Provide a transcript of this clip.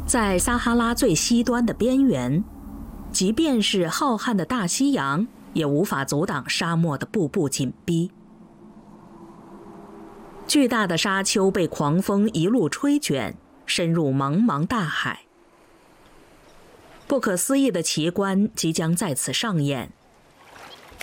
在撒哈拉最西端的边缘，即便是浩瀚的大西洋，也无法阻挡沙漠的步步紧逼。巨大的沙丘被狂风一路吹卷，深入茫茫大海。不可思议的奇观即将在此上演，